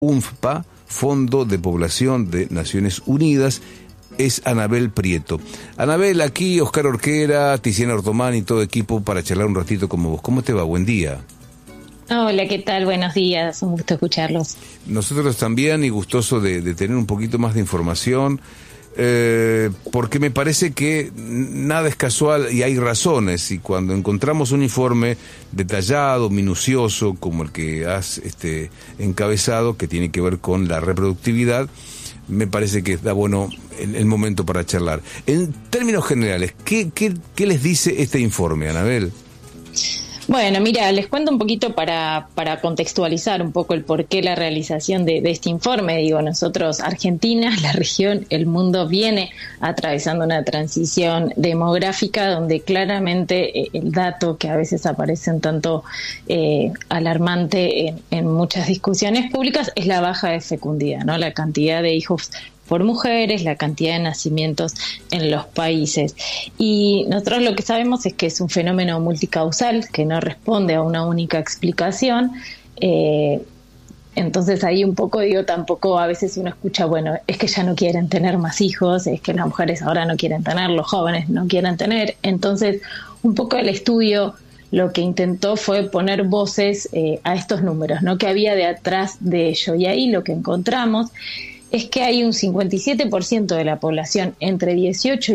UNFPA, Fondo de Población de Naciones Unidas, es Anabel Prieto. Anabel, aquí Oscar Orquera, Tiziana Ortomán y todo equipo para charlar un ratito con vos. ¿Cómo te va? Buen día. Hola, ¿qué tal? Buenos días, un gusto escucharlos. Nosotros también, y gustoso de tener un poquito más de información, porque me parece que nada es casual y hay razones, y cuando encontramos un informe detallado, minucioso, como el que has encabezado, que tiene que ver con la reproductividad, me parece que da bueno el momento para charlar. En términos generales, ¿qué les dice este informe, Anabel? Bueno, mira, les cuento un poquito para contextualizar un poco el porqué la realización de este informe. Digo, nosotros, Argentina, la región, el mundo viene atravesando una transición demográfica donde claramente el dato que a veces aparece un tanto alarmante en muchas discusiones públicas es la baja de fecundidad, ¿no? La cantidad de hijos por mujeres, la cantidad de nacimientos en los países. Y nosotros lo que sabemos es que es un fenómeno multicausal que no responde a una única explicación. Entonces ahí un poco, tampoco a veces uno escucha, bueno, es que ya no quieren tener más hijos, es que las mujeres ahora no quieren tener, los jóvenes no quieren tener. Entonces, un poco el estudio lo que intentó fue poner voces a estos números, ¿no? Que había de atrás de ello. Y ahí lo que encontramos es que hay un 57% de la población entre 18 y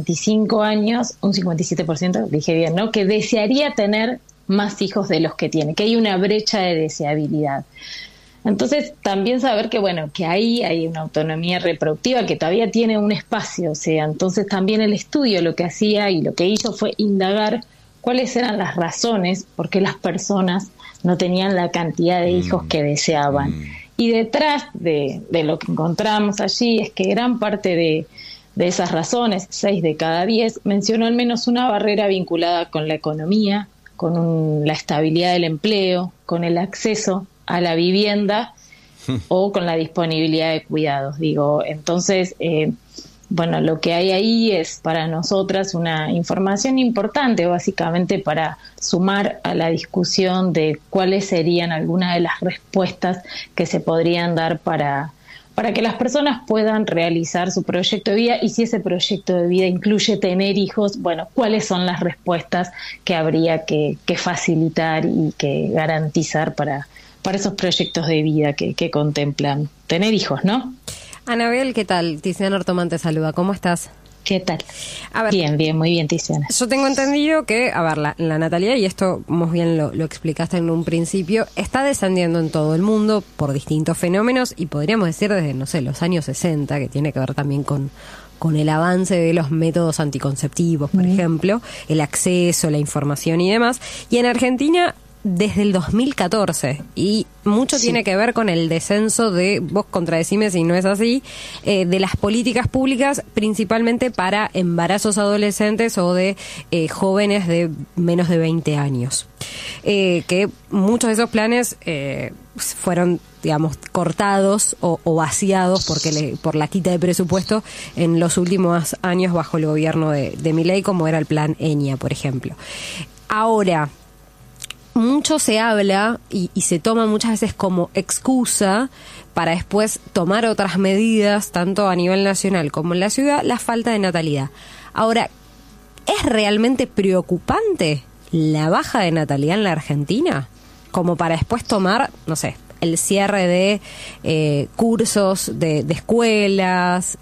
45 años, un 57%, dije bien, ¿no?, que desearía tener más hijos de los que tiene, que hay una brecha de deseabilidad. Entonces, también saber que, bueno, que ahí hay una autonomía reproductiva que todavía tiene un espacio, o sea, entonces también el estudio lo que hacía y lo que hizo fue indagar cuáles eran las razones por qué las personas no tenían la cantidad de hijos que deseaban. Y detrás de lo que encontramos allí es que gran parte de esas razones, 6 de cada 10, mencionó al menos una barrera vinculada con la economía, con la estabilidad del empleo, con el acceso a la vivienda o con la disponibilidad de cuidados. Entonces, bueno, lo que hay ahí es para nosotras una información importante, básicamente para sumar a la discusión de cuáles serían algunas de las respuestas que se podrían dar para que las personas puedan realizar su proyecto de vida, y si ese proyecto de vida incluye tener hijos, bueno, cuáles son las respuestas que habría que facilitar y que garantizar para esos proyectos de vida que contemplan tener hijos, ¿no? Anabel, ¿qué tal? Tiziana Ortomán te saluda, ¿cómo estás? ¿Qué tal? A ver, bien, muy bien, Tiziana. Yo tengo entendido que, a ver, la natalidad, y esto más bien lo explicaste en un principio, está descendiendo en todo el mundo por distintos fenómenos, y podríamos decir desde, no sé, los años 60, que tiene que ver también con el avance de los métodos anticonceptivos, por ejemplo, el acceso, la información y demás. Y en Argentina, desde el 2014, y mucho tiene que ver con el descenso de, vos contradecime si no es así, de las políticas públicas, principalmente para embarazos adolescentes o de jóvenes de menos de 20 años. Que muchos de esos planes fueron, digamos, cortados o vaciados por la quita de presupuesto en los últimos años bajo el gobierno de Milei, como era el plan ENIA, por ejemplo. Ahora, mucho se habla y se toma muchas veces como excusa para después tomar otras medidas, tanto a nivel nacional como en la ciudad, la falta de natalidad. Ahora, ¿es realmente preocupante la baja de natalidad en la Argentina? Como para después tomar, no sé, el cierre de cursos de escuelas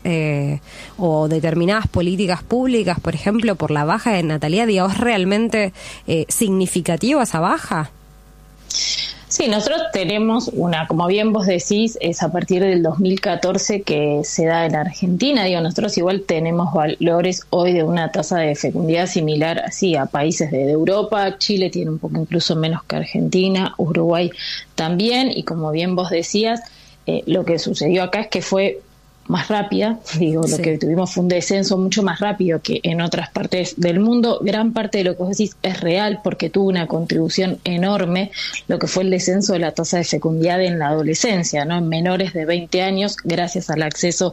o determinadas políticas públicas, por ejemplo, por la baja de natalidad. ¿Es realmente significativa esa baja? Sí, nosotros tenemos como bien vos decís, es a partir del 2014 que se da en Argentina. Nosotros igual tenemos valores hoy de una tasa de fecundidad similar así a países de Europa. Chile tiene un poco incluso menos que Argentina, Uruguay también, y como bien vos decías, lo que sucedió acá es que fue más rápida, lo que tuvimos fue un descenso mucho más rápido que en otras partes del mundo. Gran parte de lo que vos decís es real porque tuvo una contribución enorme lo que fue el descenso de la tasa de fecundidad en la adolescencia, ¿no?, en menores de 20 años, gracias al acceso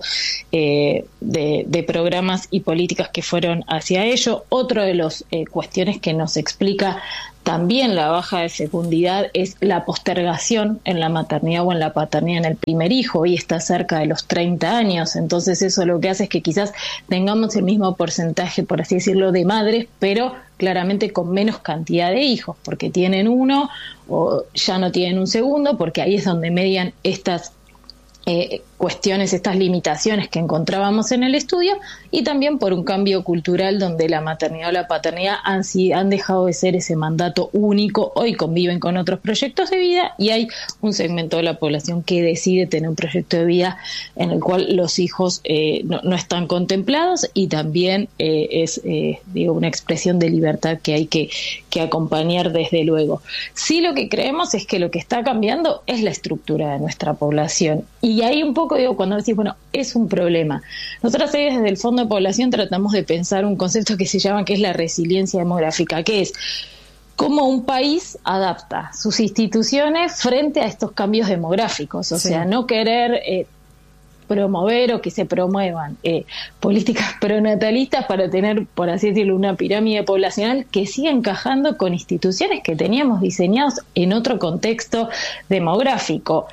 de programas y políticas que fueron hacia ello. Otro de las cuestiones que nos explica también la baja de fecundidad es la postergación en la maternidad o en la paternidad en el primer hijo. Hoy está cerca de los 30 años, entonces eso lo que hace es que quizás tengamos el mismo porcentaje, por así decirlo, de madres, pero claramente con menos cantidad de hijos, porque tienen uno o ya no tienen un segundo, porque ahí es donde median estas cuestiones, estas limitaciones que encontrábamos en el estudio, y también por un cambio cultural donde la maternidad o la paternidad han dejado de ser ese mandato único. Hoy conviven con otros proyectos de vida y hay un segmento de la población que decide tener un proyecto de vida en el cual los hijos no están contemplados, y también es una expresión de libertad que hay que acompañar desde luego. Sí, lo que creemos es que lo que está cambiando es la estructura de nuestra población, y ahí un poco cuando decís, bueno, es un problema. Nosotros ahí desde el Fondo de Población tratamos de pensar un concepto que se llama, que es la resiliencia demográfica, que es cómo un país adapta sus instituciones frente a estos cambios demográficos. O sea, no querer promover o que se promuevan políticas pronatalistas para tener, por así decirlo, una pirámide poblacional que siga encajando con instituciones que teníamos diseñadas en otro contexto demográfico.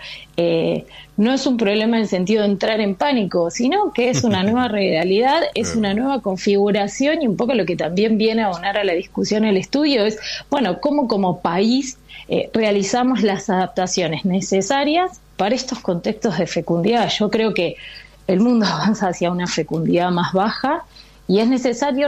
No es un problema en el sentido de entrar en pánico, sino que es una nueva realidad, es una nueva configuración, y un poco lo que también viene a abonar a la discusión el estudio es, bueno, cómo como país realizamos las adaptaciones necesarias para estos contextos de fecundidad. Yo creo que el mundo avanza hacia una fecundidad más baja y es necesario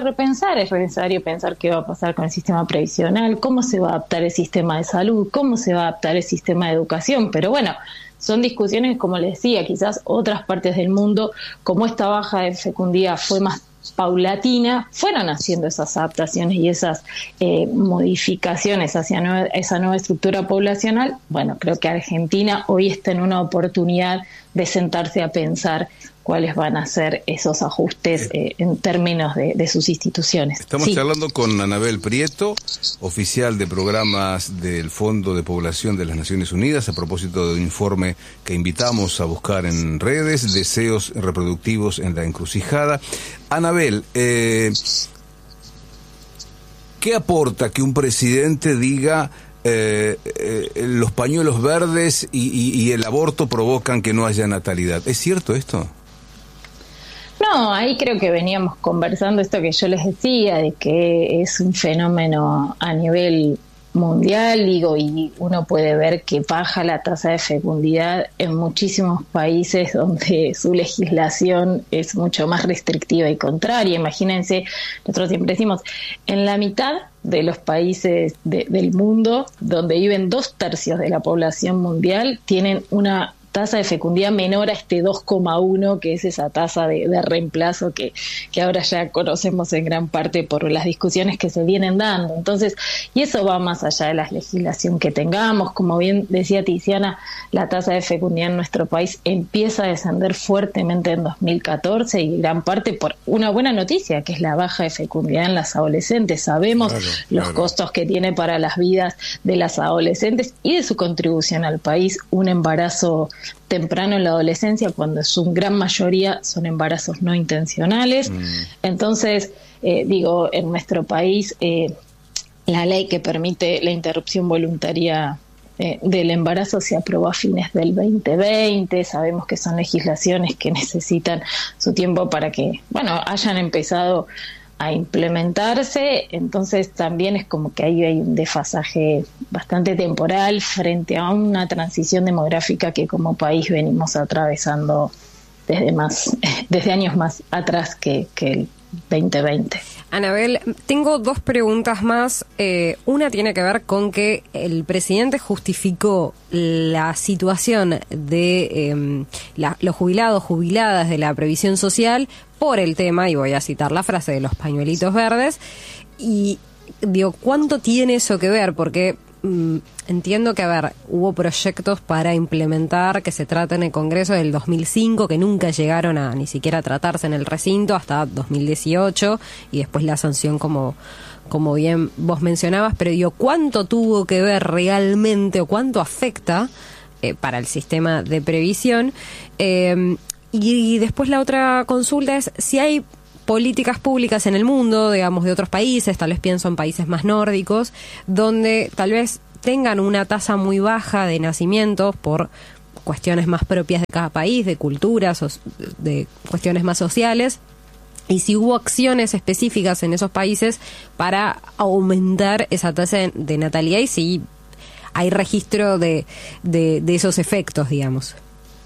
pensar qué va a pasar con el sistema previsional, cómo se va a adaptar el sistema de salud, cómo se va a adaptar el sistema de educación. Pero bueno, son discusiones, como les decía, quizás otras partes del mundo, como esta baja de fecundidad fue más paulatina, fueron haciendo esas adaptaciones y esas modificaciones hacia esa nueva estructura poblacional. Bueno, creo que Argentina hoy está en una oportunidad de sentarse a pensar cuáles van a ser esos ajustes en términos de sus instituciones. Estamos charlando con Anabel Prieto, oficial de programas del Fondo de Población de las Naciones Unidas, a propósito de un informe que invitamos a buscar en redes, Deseos reproductivos en la encrucijada. Anabel, ¿qué aporta que un presidente diga los pañuelos verdes y el aborto provocan que no haya natalidad? ¿Es cierto esto? No, ahí creo que veníamos conversando esto que yo les decía, de que es un fenómeno a nivel mundial, y uno puede ver que baja la tasa de fecundidad en muchísimos países donde su legislación es mucho más restrictiva y contraria. Imagínense, nosotros siempre decimos, en la mitad de los países del mundo, donde viven 2/3 de la población mundial, tienen una tasa de fecundidad menor a este 2,1, que es esa tasa de reemplazo que ahora ya conocemos en gran parte por las discusiones que se vienen dando. Entonces, y eso va más allá de la legislación que tengamos. Como bien decía Tiziana, la tasa de fecundidad en nuestro país empieza a descender fuertemente en 2014, y gran parte por una buena noticia, que es la baja de fecundidad en las adolescentes. Sabemos los costos que tiene para las vidas de las adolescentes y de su contribución al país un embarazo temprano en la adolescencia, cuando su gran mayoría son embarazos no intencionales. Entonces, en nuestro país la ley que permite la interrupción voluntaria del embarazo se aprobó a fines del 2020. Sabemos que son legislaciones que necesitan su tiempo para que, hayan empezado a implementarse. Entonces también es como que ahí hay un desfasaje bastante temporal frente a una transición demográfica que como país venimos atravesando desde años más atrás que el 2020. Anabel, tengo dos preguntas más. Una tiene que ver con que el presidente justificó la situación de los jubilados, jubiladas de la previsión social por el tema, y voy a citar la frase de los pañuelitos verdes, y digo, ¿cuánto tiene eso que ver? Porque entiendo que, hubo proyectos para implementar que se tratan en el Congreso del 2005 que nunca llegaron a ni siquiera tratarse en el recinto hasta 2018, y después la sanción como bien vos mencionabas, pero digo, ¿cuánto tuvo que ver realmente o cuánto afecta para el sistema de previsión? Y después la otra consulta es si hay políticas públicas en el mundo, digamos, de otros países, tal vez pienso en países más nórdicos, donde tal vez tengan una tasa muy baja de nacimientos por cuestiones más propias de cada país, de culturas, o de cuestiones más sociales, y si hubo acciones específicas en esos países para aumentar esa tasa de natalidad y si hay registro de esos efectos, digamos.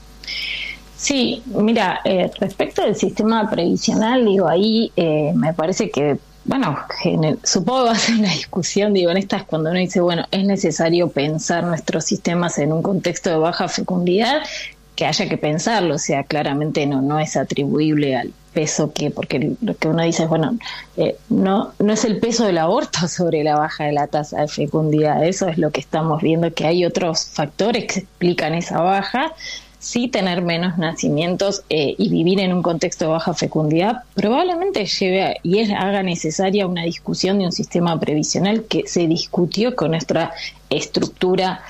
Sí, mira, respecto del sistema previsional, digo, ahí me parece que, bueno, supongo que va a ser una discusión, digo, en estas cuando uno dice, bueno, es necesario pensar nuestros sistemas en un contexto de baja fecundidad, que haya que pensarlo, o sea, claramente no es atribuible al peso porque lo que uno dice es, bueno, no es el peso del aborto sobre la baja de la tasa de fecundidad, eso es lo que estamos viendo, que hay otros factores que explican esa baja. Sí, tener menos nacimientos y vivir en un contexto de baja fecundidad probablemente haga necesaria una discusión de un sistema previsional que se discutió con nuestra estructura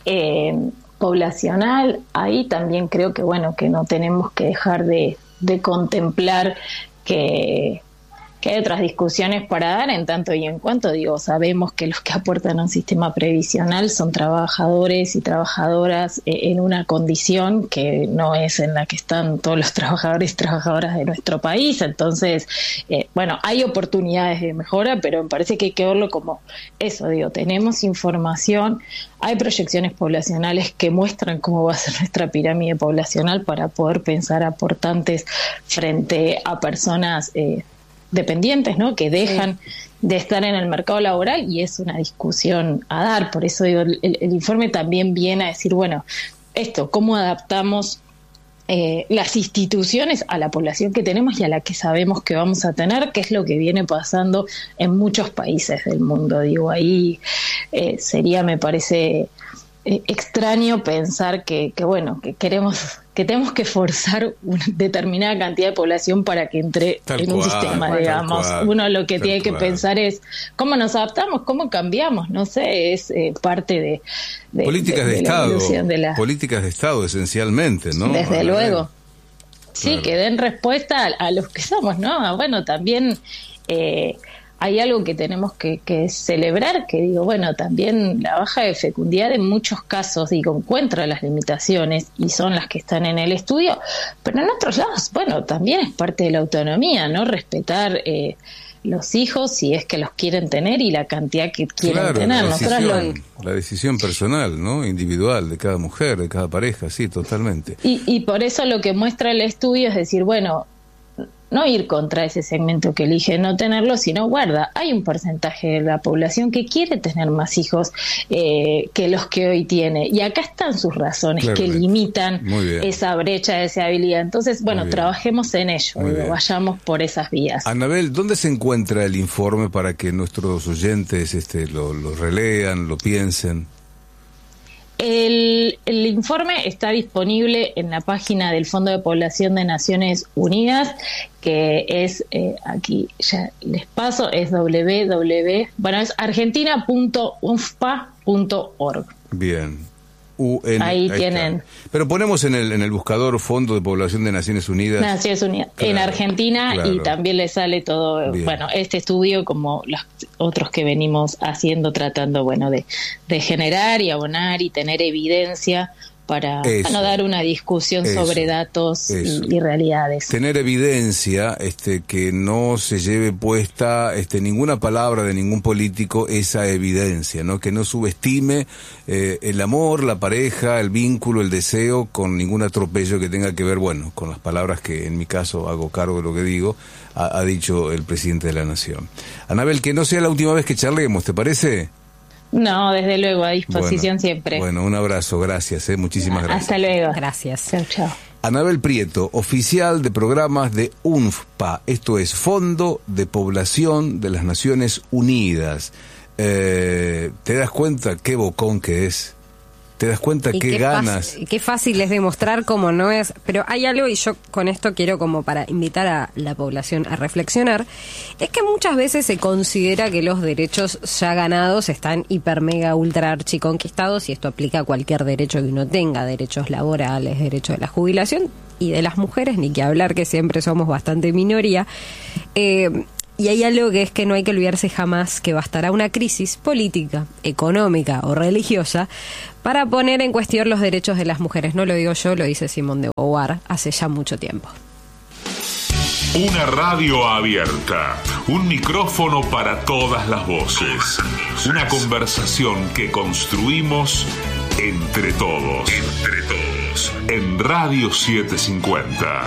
poblacional. Ahí también creo que, bueno, que no tenemos que dejar de contemplar que hay otras discusiones para dar en tanto y en cuanto, digo, sabemos que los que aportan a un sistema previsional son trabajadores y trabajadoras en una condición que no es en la que están todos los trabajadores y trabajadoras de nuestro país. Entonces, bueno, hay oportunidades de mejora, pero me parece que hay que verlo como eso, digo, tenemos información, hay proyecciones poblacionales que muestran cómo va a ser nuestra pirámide poblacional para poder pensar aportantes frente a personas dependientes, ¿no? Que dejan de estar en el mercado laboral, y es una discusión a dar. Por eso digo, el informe también viene a decir, bueno, cómo adaptamos las instituciones a la población que tenemos y a la que sabemos que vamos a tener, que es lo que viene pasando en muchos países del mundo. Digo, ahí sería, me parece extraño pensar que bueno, que tenemos que forzar una determinada cantidad de población para que entre un sistema, digamos. Uno lo que tiene que pensar es cómo nos adaptamos, cómo cambiamos, no sé, es parte de políticas de Estado, políticas de Estado esencialmente, ¿no? Desde luego. Sí, claro. Que den respuesta a los que somos, ¿no? Bueno, también hay algo que tenemos que celebrar, que digo, bueno, también la baja de fecundidad en muchos casos, digo, encuentra las limitaciones y son las que están en el estudio, pero en otros lados, bueno, también es parte de la autonomía, ¿no? Respetar los hijos si es que los quieren tener y la cantidad que quieren tener. La decisión personal, ¿no? Individual de cada mujer, de cada pareja, sí, totalmente. Y por eso lo que muestra el estudio es decir, bueno, no ir contra ese segmento que elige no tenerlo, sino guarda, hay un porcentaje de la población que quiere tener más hijos que los que hoy tiene, y acá están sus razones que limitan esa brecha de deseabilidad. Entonces, bueno, trabajemos en ello, vayamos por esas vías. Anabel, ¿dónde se encuentra el informe para que nuestros oyentes lo relean, lo piensen? El informe está disponible en la página del Fondo de Población de Naciones Unidas, que es, aquí ya les paso, es es argentina.unfpa.org. Bien. Ahí tienen. Está. Pero ponemos en el buscador Fondo de Población de Naciones Unidas. Naciones Unidas. Claro, en Argentina, y también le sale todo, bueno, este estudio como los otros que venimos haciendo, tratando, bueno, de generar y abonar y tener evidencia para dar una discusión sobre datos y realidades. Tener evidencia, que no se lleve puesta ninguna palabra de ningún político esa evidencia, ¿no? Que no subestime el amor, la pareja, el vínculo, el deseo con ningún atropello que tenga que ver, bueno, con las palabras que en mi caso hago cargo de lo que digo, ha dicho el presidente de la Nación. Anabel, que no sea la última vez que charlemos, ¿te parece? No, desde luego, a disposición siempre. Bueno, un abrazo, gracias, muchísimas gracias. Hasta luego. Gracias. Chao. Anabel Prieto, oficial de programas de UNFPA, esto es Fondo de Población de las Naciones Unidas. ¿Te das cuenta qué bocón que es? ¿Te das cuenta qué ganas? Qué fácil es demostrar cómo no es. Pero hay algo, y yo con esto quiero como para invitar a la población a reflexionar, es que muchas veces se considera que los derechos ya ganados están hiper, mega, ultra archiconquistados, y esto aplica a cualquier derecho que uno tenga, derechos laborales, derecho de la jubilación, y de las mujeres, ni que hablar, que siempre somos bastante minoría. Y hay algo que es que no hay que olvidarse jamás que bastará una crisis política, económica o religiosa para poner en cuestión los derechos de las mujeres. No lo digo yo, lo dice Simone de Beauvoir hace ya mucho tiempo. Una radio abierta, un micrófono para todas las voces, una conversación que construimos entre todos, en Radio 750.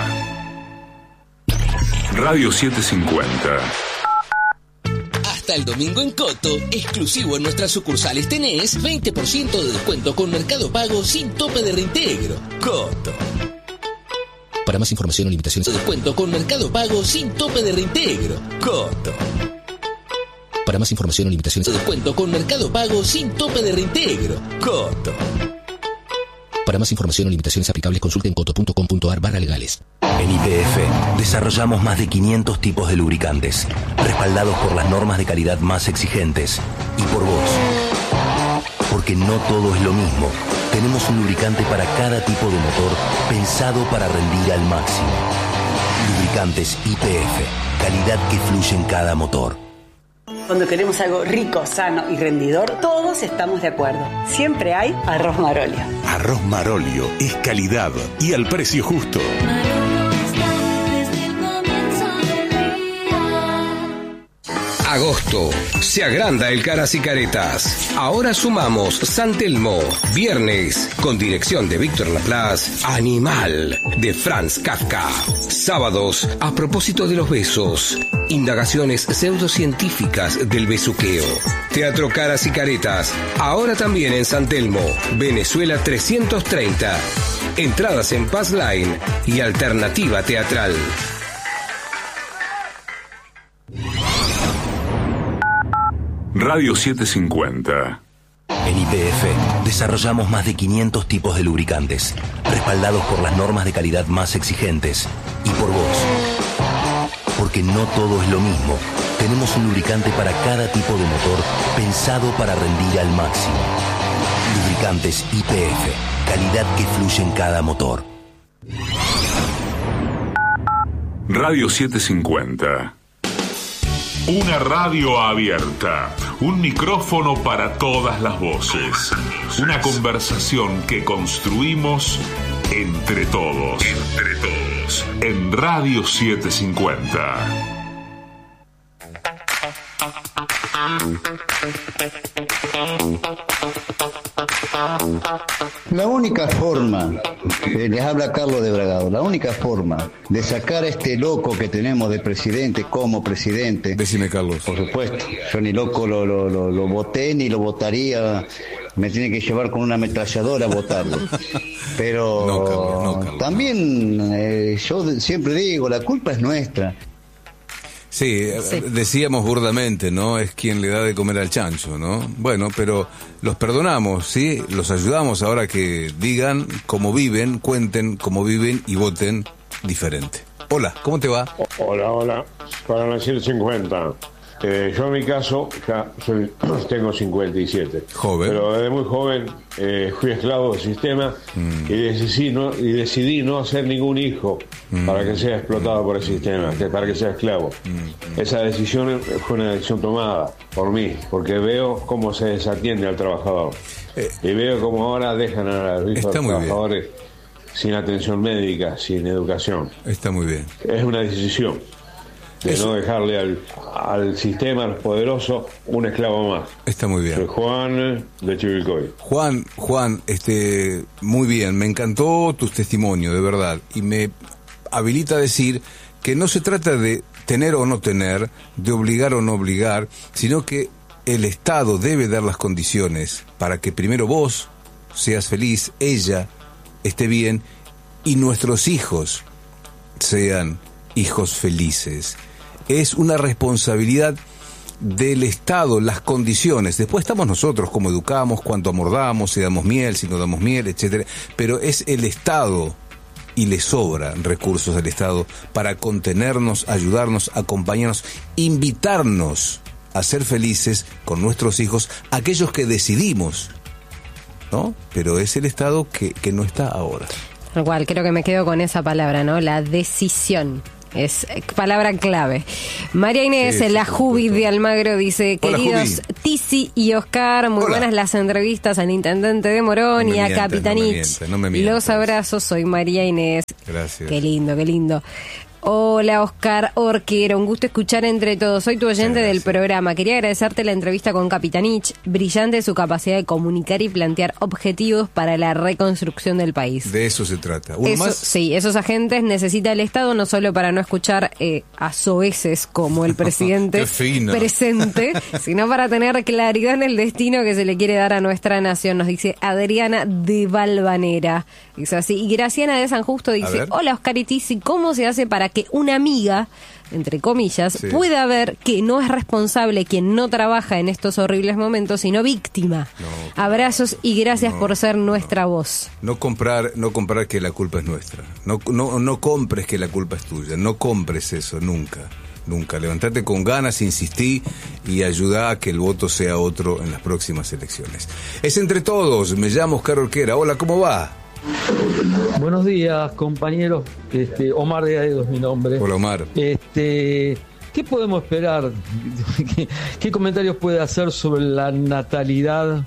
Radio 750. Hasta el domingo en Coto, exclusivo en nuestras sucursales tenés 20% de descuento con Mercado Pago sin tope de reintegro. Coto. Para más información o limitaciones de descuento con Mercado Pago sin tope de reintegro. Coto. Para más información o limitaciones de descuento con Mercado Pago sin tope de reintegro. Coto. Para más información o limitaciones aplicables, consulten coto.com.ar/legales. En YPF desarrollamos más de 500 tipos de lubricantes, respaldados por las normas de calidad más exigentes y por vos. Porque no todo es lo mismo. Tenemos un lubricante para cada tipo de motor pensado para rendir al máximo. Lubricantes YPF, calidad que fluye en cada motor. Cuando queremos algo rico, sano y rendidor, todos estamos de acuerdo. Siempre hay Arroz Marolio. Arroz Marolio es calidad y al precio justo. Agosto. Se agranda el Caras y Caretas. Ahora sumamos San Telmo. Viernes, con dirección de Víctor Laplace, Animal, de Franz Kafka. Sábados, a propósito de los besos. Indagaciones pseudocientíficas del besuqueo. Teatro Caras y Caretas. Ahora también en San Telmo, Venezuela 330. Entradas en Pass Line y Alternativa Teatral. Radio 750. En YPF desarrollamos más de 500 tipos de lubricantes, respaldados por las normas de calidad más exigentes y por vos. Porque no todo es lo mismo. Tenemos un lubricante para cada tipo de motor pensado para rendir al máximo. Lubricantes YPF, calidad que fluye en cada motor. Radio 750. Una radio abierta, un micrófono para todas las voces, una conversación que construimos entre todos, en Radio 750. La única forma, les habla Carlos de Bragado, la única forma de sacar a este loco que tenemos de presidente como presidente. Decime, Carlos. Por supuesto, yo ni loco lo voté ni lo votaría, me tiene que llevar con una ametralladora a votarlo. Pero Carlos. También yo siempre digo, la culpa es nuestra. Sí, decíamos burdamente, ¿no? Es quien le da de comer al chancho, ¿no? Bueno, pero los perdonamos, ¿sí? Los ayudamos ahora que digan cómo viven, cuenten cómo viven y voten diferente. Hola, ¿cómo te va? Hola, para la 150. Yo en mi caso ya tengo 57. Joven. Pero desde muy joven fui esclavo del sistema y decidí no hacer ningún hijo para que sea explotado por el sistema, para que sea esclavo. Esa decisión fue una decisión tomada por mí, porque veo cómo se desatiende al trabajador. Y veo cómo ahora dejan a los hijos de los trabajadores sin atención médica, sin educación. Está muy bien. Es una decisión de no dejarle al sistema, al poderoso, un esclavo más. Está muy bien. Soy Juan de Chivilcoy. Juan, muy bien, me encantó tu testimonio, de verdad, y me habilita a decir que no se trata de tener o no tener, de obligar o no obligar, sino que el Estado debe dar las condiciones para que primero vos seas feliz, ella esté bien y nuestros hijos sean hijos felices. Es una responsabilidad del Estado, las condiciones. Después estamos nosotros, cómo educamos, cuánto amordamos, si damos miel, si no damos miel, etcétera. Pero es el Estado, y le sobran recursos al Estado para contenernos, ayudarnos, acompañarnos, invitarnos a ser felices con nuestros hijos, aquellos que decidimos, ¿no? Pero es el Estado que no está ahora. Igual, creo que me quedo con esa palabra, ¿no? La decisión. Es palabra clave. María Inés, la Jubi de Almagro, dice: Hola, queridos Jubi. Tizi y Oscar, muy buenas las entrevistas al intendente de Morón y a Capitanich. No me mientas. Los abrazos, soy María Inés. Gracias. Qué lindo, qué lindo. Hola, Oscar Orquero, un gusto escuchar entre todos. Soy tu oyente del programa. Quería agradecerte la entrevista con Capitanich. Brillante su capacidad de comunicar y plantear objetivos para la reconstrucción del país. De eso se trata. ¿Uno más? Sí, esos agentes necesita el Estado no solo para no escuchar a soeces como el presidente presente, sino para tener claridad en el destino que se le quiere dar a nuestra nación. Nos dice Adriana de Valvanera. Dice así. Y Graciana de San Justo dice: hola, Oscar y Tizi, ¿cómo se hace para que una amiga, entre comillas, pueda ver que no es responsable quien no trabaja en estos horribles momentos, sino víctima? Abrazos y gracias por ser nuestra voz. No comprar que la culpa es nuestra. No compres que la culpa es tuya. No compres eso, nunca. Nunca. Levantate con ganas, insistí y ayudá a que el voto sea otro en las próximas elecciones. Es entre todos. Me llamo Oscar Orquera. Hola, ¿cómo va? Buenos días, compañeros. Omar de Aedo es mi nombre. Hola, Omar. ¿Qué podemos esperar? ¿Qué comentarios puede hacer sobre la natalidad?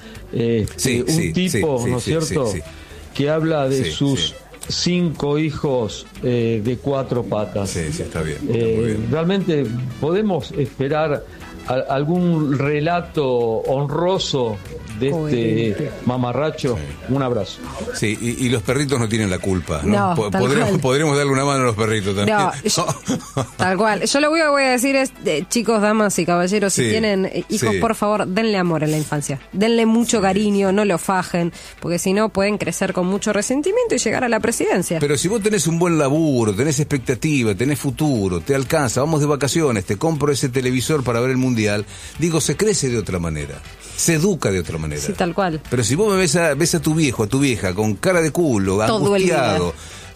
Un tipo, ¿no es cierto? Que habla de sus 5 hijos de 4 patas. Sí, está bien. Está muy bien. Realmente podemos esperar algún relato honroso de este mamarracho. Un abrazo. Sí, y los perritos no tienen la culpa, ¿no? No, podríamos darle una mano a los perritos también. Tal cual. Yo lo único que voy a decir es, chicos, damas y caballeros, si tienen hijos, por favor, denle amor en la infancia. Denle mucho cariño, no lo fajen, porque si no pueden crecer con mucho resentimiento y llegar a la presidencia. Pero si vos tenés un buen laburo, tenés expectativa, tenés futuro, te alcanza, vamos de vacaciones, te compro ese televisor para ver el mundial, digo, se crece de otra manera. Se educa de otra manera. Sí, tal cual. Pero si vos me ves a tu viejo, a tu vieja, con cara de culo, todo angustiado,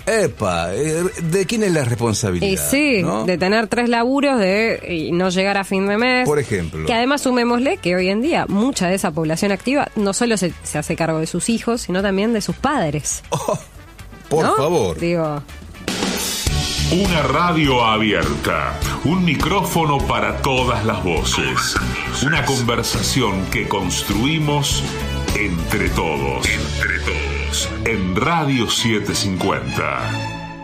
¿de quién es la responsabilidad? ¿no? De tener 3 laburos y no llegar a fin de mes. Por ejemplo. Que además sumémosle que hoy en día mucha de esa población activa no solo se hace cargo de sus hijos, sino también de sus padres. Por favor. Digo... Una radio abierta, un micrófono para todas las voces, una conversación que construimos entre todos, en Radio 750.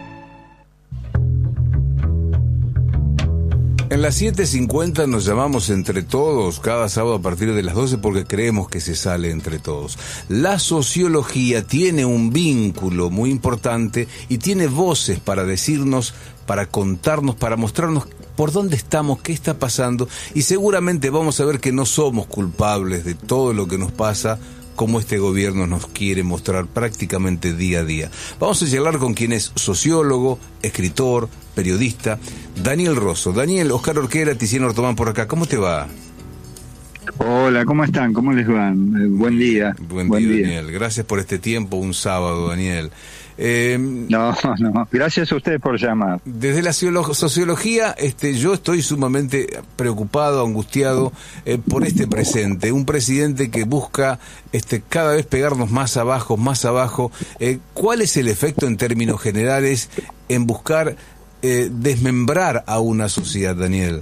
En las 7:50 nos llamamos entre todos cada sábado a partir de las 12 porque creemos que se sale entre todos. La sociología tiene un vínculo muy importante y tiene voces para decirnos, para contarnos, para mostrarnos por dónde estamos, qué está pasando, y seguramente vamos a ver que no somos culpables de todo lo que nos pasa, como este gobierno nos quiere mostrar prácticamente día a día. Vamos a charlar con quien es sociólogo, escritor, periodista, Daniel Rosso. Daniel, Oscar Orquera, Tiziano Ortomán por acá. ¿Cómo te va? Hola, ¿cómo están? ¿Cómo les va? Buen día. Buen día, Daniel. Gracias por este tiempo, un sábado, Daniel. No, gracias a ustedes por llamar. Desde la sociología, yo estoy sumamente preocupado, angustiado por este presente, un presidente que busca cada vez pegarnos más abajo. ¿Cuál es el efecto en términos generales en buscar desmembrar a una sociedad, Daniel?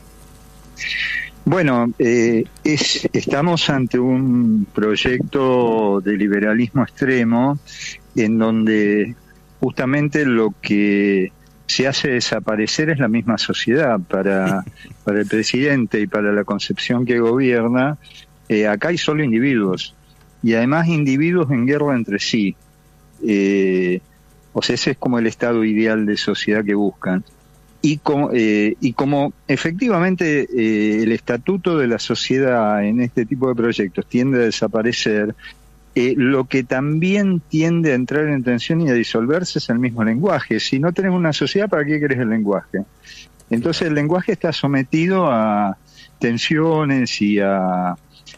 Bueno, estamos ante un proyecto de liberalismo extremo en donde justamente lo que se hace desaparecer es la misma sociedad. Para el presidente y para la concepción que gobierna, acá hay solo individuos, y además individuos en guerra entre sí. O sea, ese es como el estado ideal de sociedad que buscan. Y como efectivamente el estatuto de la sociedad en este tipo de proyectos tiende a desaparecer, lo que también tiende a entrar en tensión y a disolverse es el mismo lenguaje. Si no tenés una sociedad, ¿para qué querés el lenguaje? Entonces el lenguaje está sometido a tensiones y a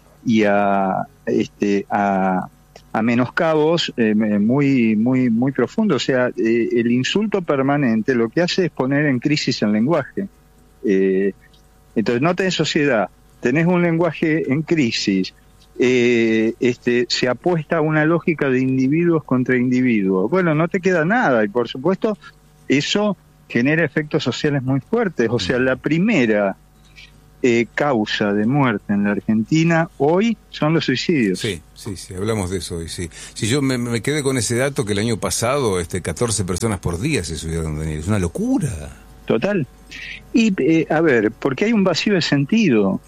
menoscabos muy profundos. O sea, el insulto permanente lo que hace es poner en crisis el lenguaje. Entonces no tenés sociedad, tenés un lenguaje en crisis, se apuesta a una lógica de individuos contra individuos. Bueno, no te queda nada, y por supuesto eso genera efectos sociales muy fuertes. O sea, la primera causa de muerte en la Argentina hoy son los suicidios. Sí, hablamos de eso hoy, sí. Si yo me quedé con ese dato que el año pasado 14 personas por día se suicidaron, Daniel, es una locura. Total. Y, a ver, porque hay un vacío de sentido.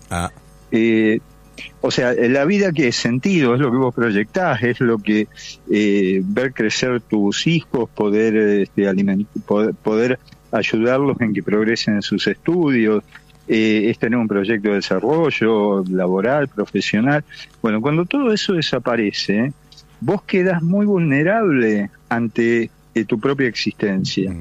O sea, la vida que es sentido, es lo que vos proyectás, es lo que ver crecer tus hijos, poder poder ayudarlos en que progresen en sus estudios, es tener un proyecto de desarrollo laboral, profesional. Bueno, cuando todo eso desaparece, vos quedás muy vulnerable ante tu propia existencia.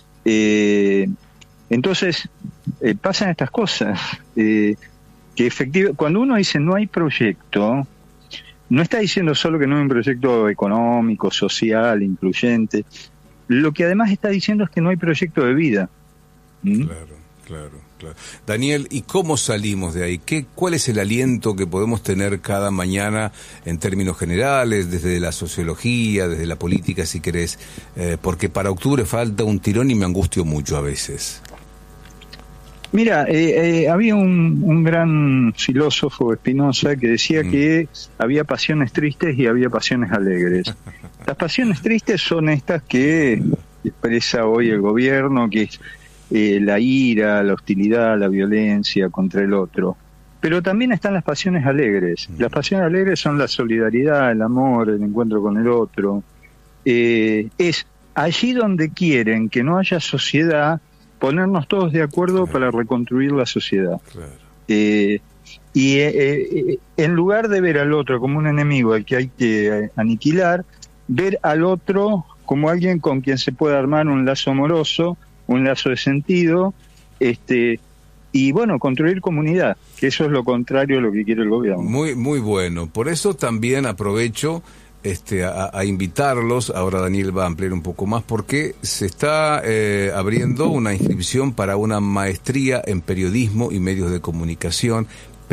Entonces, pasan estas cosas. Que efectivamente, cuando uno dice no hay proyecto, no está diciendo solo que no hay un proyecto económico, social, incluyente. Lo que además está diciendo es que no hay proyecto de vida. Claro. Daniel, ¿y cómo salimos de ahí? ¿Cuál es el aliento que podemos tener cada mañana en términos generales, desde la sociología, desde la política, si querés? Porque para octubre falta un tirón y me angustio mucho a veces. Mira, había un gran filósofo, Spinoza, que decía que había pasiones tristes y había pasiones alegres. Las pasiones tristes son estas que expresa hoy el gobierno, que es la ira, la hostilidad, la violencia contra el otro. Pero también están las pasiones alegres. Las pasiones alegres son la solidaridad, el amor, el encuentro con el otro. Es allí donde quieren que no haya sociedad, ponernos todos de acuerdo para reconstruir la sociedad. En lugar de ver al otro como un enemigo al que hay que aniquilar, ver al otro como alguien con quien se puede armar un lazo amoroso, un lazo de sentido, y bueno, construir comunidad, que eso es lo contrario a lo que quiere el gobierno. Muy bueno. Por eso también aprovecho a invitarlos. Ahora Daniel va a ampliar un poco más, porque se está abriendo una inscripción para una maestría en periodismo y medios de comunicación,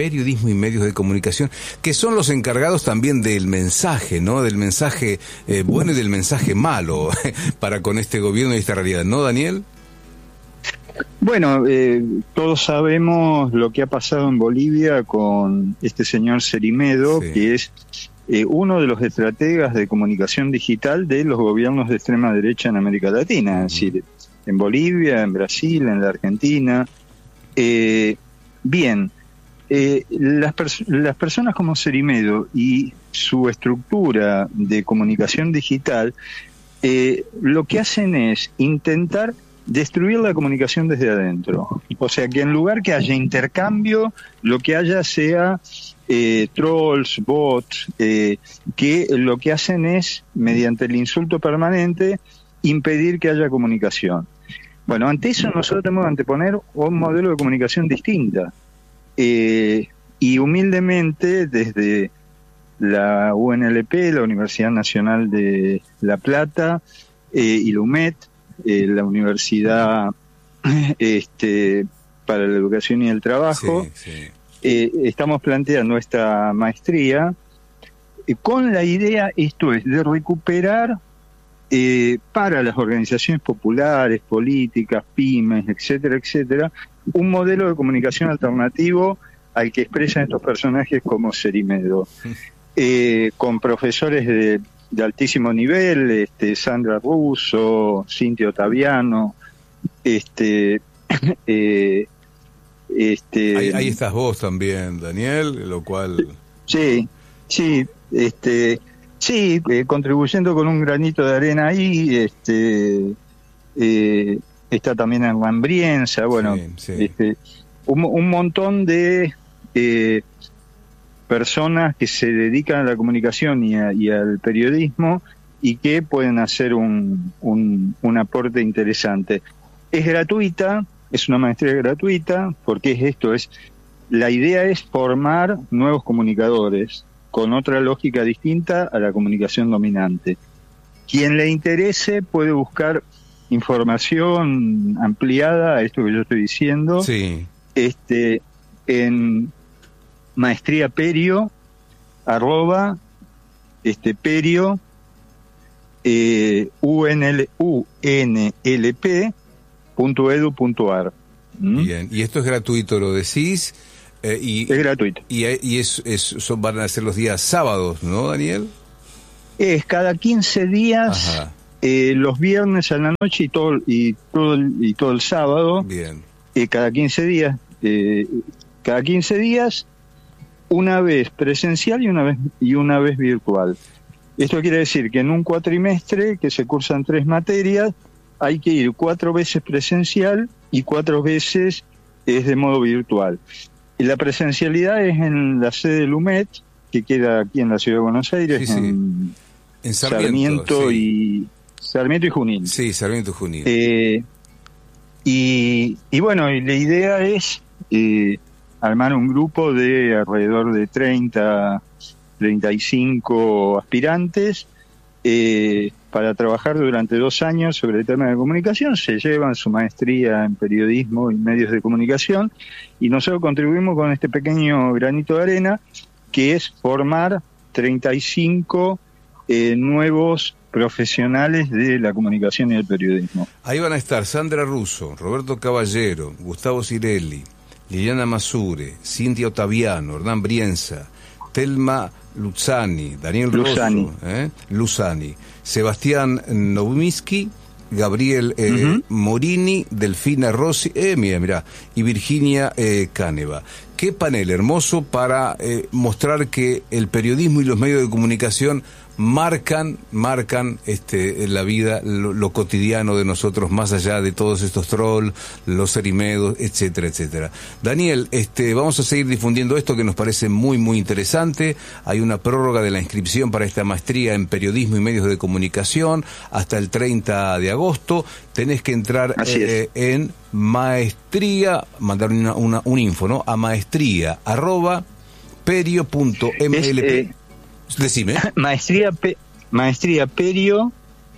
que son los encargados también del mensaje, ¿no? Del mensaje bueno y del mensaje malo para con este gobierno y esta realidad, ¿no, Daniel? Bueno, todos sabemos lo que ha pasado en Bolivia con este señor Cerimedo, que es uno de los estrategas de comunicación digital de los gobiernos de extrema derecha en América Latina, es decir, en Bolivia, en Brasil, en la Argentina. Las personas como Cerimedo y su estructura de comunicación digital lo que hacen es intentar destruir la comunicación desde adentro. O sea, que en lugar que haya intercambio, lo que haya sea trolls, bots, que lo que hacen es, mediante el insulto permanente, impedir que haya comunicación. Bueno, ante eso nosotros tenemos que anteponer un modelo de comunicación distinta. Y humildemente, desde la UNLP, la Universidad Nacional de La Plata, y la UMED, la Universidad para la Educación y el Trabajo, estamos planteando esta maestría con la idea, esto es, de recuperar para las organizaciones populares, políticas, pymes, etcétera, un modelo de comunicación alternativo al que expresan estos personajes como Cerimedo, con profesores de altísimo nivel, Sandra Russo, Cintia Ottaviano, ahí estás vos también, Daniel, lo cual... Sí, contribuyendo con un granito de arena ahí, está también en Rambrienza, bueno, un montón de personas que se dedican a la comunicación y al periodismo y que pueden hacer un aporte interesante. Es gratuita, es una maestría gratuita, porque la idea es formar nuevos comunicadores con otra lógica distinta a la comunicación dominante. Quien le interese puede buscar información ampliada a esto que yo estoy diciendo, en Maestría Perio, Perio, UNLP, .edu.ar. Bien, y esto es gratuito, lo decís. Es gratuito. Y van a ser los días sábados, ¿no, Daniel? Es cada 15 días, los viernes a la noche y todo el sábado. Bien. Cada 15 días, una vez presencial y una vez virtual. Esto quiere decir que en un cuatrimestre que se cursan 3 materias, hay que ir 4 veces presencial y 4 veces es de modo virtual. Y la presencialidad es en la sede del UMET, que queda aquí en la Ciudad de Buenos Aires, en Sarmiento y Junín. Sí, Sarmiento y Junín. Y bueno, y la idea es armar un grupo de alrededor de 35 aspirantes para trabajar durante 2 años sobre el tema de comunicación. Se llevan su maestría en periodismo y medios de comunicación, y nosotros contribuimos con este pequeño granito de arena, que es formar 35 nuevos profesionales de la comunicación y el periodismo. Ahí van a estar Sandra Russo, Roberto Caballero, Gustavo Cirelli, Liliana Masure, Cintia Ottaviano, Hernán Brienza, Telma Luzzani, Daniel Rosso, Luzzani, Sebastián Nowitzki, Gabriel Morini, Delfina Rossi, mirá, y Virginia Cáneva. Qué panel hermoso para mostrar que el periodismo y los medios de comunicación marcan la vida, lo cotidiano de nosotros, más allá de todos estos trolls, los serimedos, etcétera, etcétera. Daniel, vamos a seguir difundiendo esto que nos parece muy, muy interesante. Hay una prórroga de la inscripción para esta maestría en periodismo y medios de comunicación hasta el 30 de agosto. Tenés que entrar en maestría, mandar un info, ¿no? A maestría@perio.mlp. Decime. Maestría Perio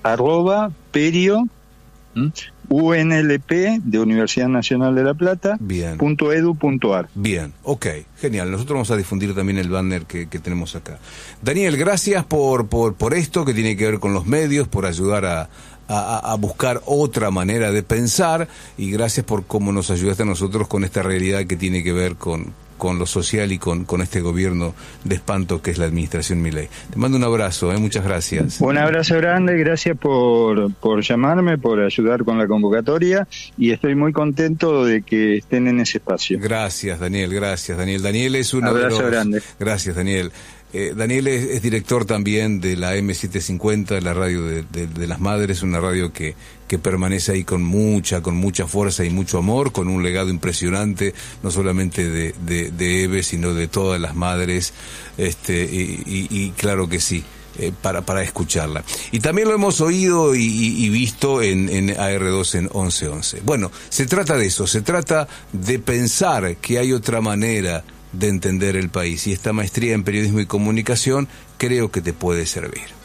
UNLP de Universidad Nacional de La Plata .edu.ar. Bien, ok, genial. Nosotros vamos a difundir también el banner que tenemos acá. Daniel, gracias por esto que tiene que ver con los medios, por ayudar a buscar otra manera de pensar, y gracias por cómo nos ayudaste a nosotros con esta realidad que tiene que ver con lo social y con este gobierno de espanto que es la administración Milei. Te mando un abrazo, muchas gracias. Un abrazo grande, gracias por llamarme, por ayudar con la convocatoria, y estoy muy contento de que estén en ese espacio. Gracias, Daniel, gracias, Daniel. Daniel es uno abrazo grande. Gracias, Daniel. Daniel es director también de la M750, la radio de las madres, una radio que permanece ahí con mucha fuerza y mucho amor, con un legado impresionante, no solamente de Eve, sino de todas las madres, y claro que sí, para escucharla. Y también lo hemos oído y visto en AR2 en 1111. Bueno, se trata de eso, se trata de pensar que hay otra manera de entender el país, y esta maestría en periodismo y comunicación creo que te puede servir.